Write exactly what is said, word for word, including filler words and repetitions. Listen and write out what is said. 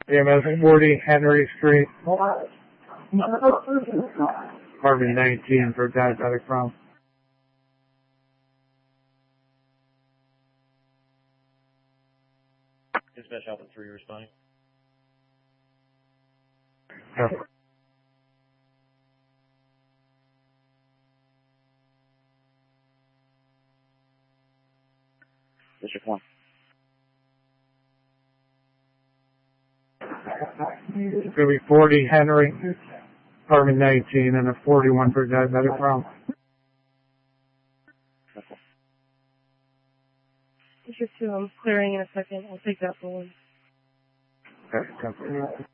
E M S forty Henry Street. Apartment nineteen for diabetic problem. Dispatch Alpha three responding. Yeah. District one. It's going to be forty Henry, apartment nineteen, and a forty-one for diabetic problem. District two, I'm clearing in a second. I'll take that for one. Okay,